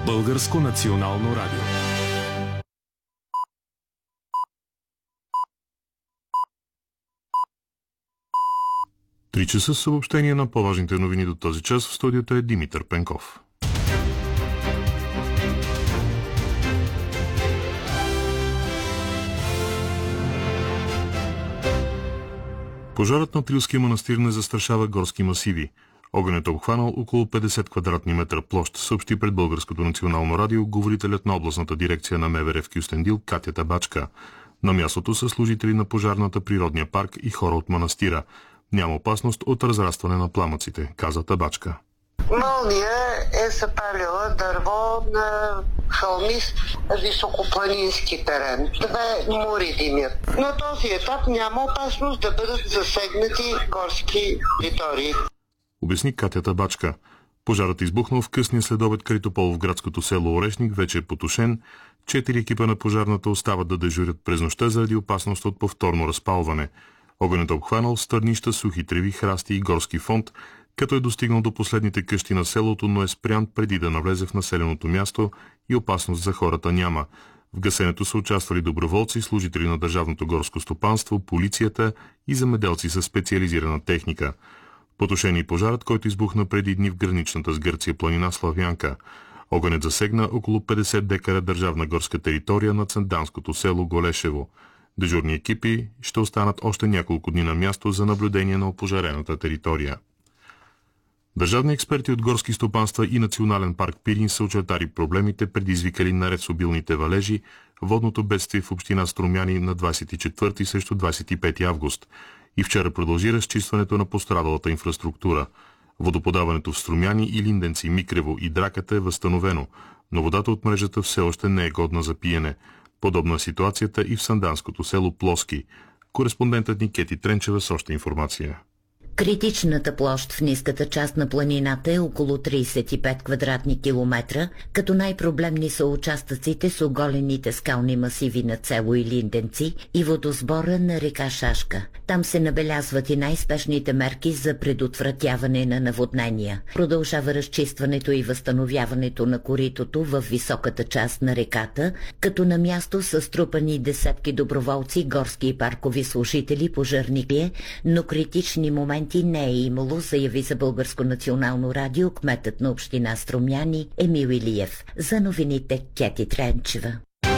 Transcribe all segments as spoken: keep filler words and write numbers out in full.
Българско национално радио. Три часа с съобщение на по-важните новини до този час. В студиото е Димитър Пенков. Пожарът на Трилския манастир не застрашава горски масиви. Огънят е обхванал около петдесет квадратни метра площ, съобщи пред Българското национално радио говорителят на областната дирекция на МВР в Кюстендил Катя Табачка. На мястото са служители на пожарната, природния парк и хора от манастира. Няма опасност от разрастване на пламъците, каза Табачка. Мълния е запалила дърво на хълмист високопланински терен. Две мури димят. На този етап няма опасност да бъдат засегнати горски територии. Обясни Катя Табачка. Пожарът избухнал в късния следобед край Тополо в градското село Орешник, вече е потушен. Четири екипа на пожарната остават да дежурят през нощта заради опасност от повторно разпалване. Огънят е обхванал стърнища, сухи треви, храсти и горски фонд, като е достигнал до последните къщи на селото, но е спрян преди да навлезе в населеното място и опасност за хората няма. В гасенето са участвали доброволци, служители на Държавното горско стопанство, полицията и земеделци със специализирана техника. Потушен и пожарът, който избухна преди дни в граничната с Гърция планина Славянка. Огънят засегна около петдесет декара държавна горска територия на ценданското село Голешево. Дежурни екипи ще останат още няколко дни на място за наблюдение на опожарената територия. Държавни експерти от горски стопанства и Национален парк Пирин са очертали проблемите, предизвикали наред с обилните валежи, водното бедствие в община Струмяни на двадесет и четвърти срещу двадесет и пети август. И вчера продължи разчистването на пострадалата инфраструктура. Водоподаването в Струмяни и Линденци, Микрево и Драката е възстановено, но водата от мрежата все още не е годна за пиене. Подобна е ситуацията и в санданското село Плоски. Кореспондентът ни Кети Тренчева с още информация. Критичната площ в ниската част на планината е около тридесет и пет квадратни километра, като най-проблемни са участъците с оголените скални масиви на село Илинденци и водосбора на река Шашка. Там се набелязват и най-спешните мерки за предотвратяване на наводнения. Продължава разчистването и възстановяването на коритото в високата част на реката, като на място са струпани десетки доброволци, горски и паркови служители, пожарники, но критични моменти не е имало, заяви за Българско национално радио кметът на община Струмяни Емил Илиев. За новините Кети Тренчева.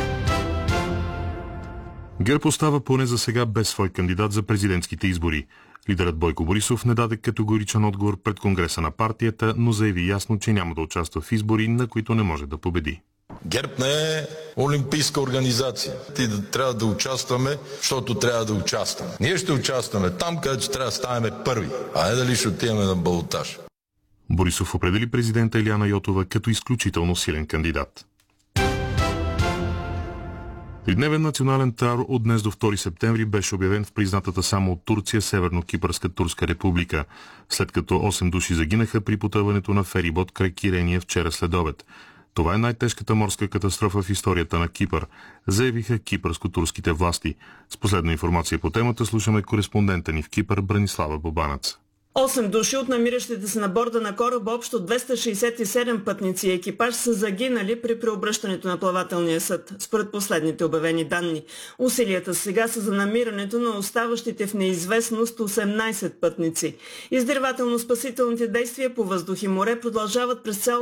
ГЕРБ остава поне за сега без свой кандидат за президентските избори. Лидерът Бойко Борисов не даде категоричен отговор пред Конгреса на партията, но заяви ясно, че няма да участва в избори, на които не може да победи. ГЕРБ не е олимпийска организация. Ти да трябва да участваме, защото трябва да участваме. Ние ще участваме там, където трябва да ставаме първи, а не дали ще отиваме на балотаж. Борисов определи президента Илияна Йотова като изключително силен кандидат. Тридневен национален терор от днес до втори септември беше обявен в признатата само от Турция Северно-Кипърска Турска република, след като осем души загинаха при потъването на ферибот край Кирения вчера следобед. Това е най-тежката морска катастрофа в историята на Кипър, заявиха кипърско-турските власти. С последна информация по темата слушаме кореспондента ни в Кипър Бранислава Бобанац. Осем души от намиращите се на борда на кораба, общо двеста шейсет и седем пътници и екипаж са загинали при преобръщането на плавателния съд, според последните обявени данни. Усилията сега са за намирането на оставащите в неизвестност осемнадесет пътници. Издирвателно-спасителните действия по въздух и море продължават през цяло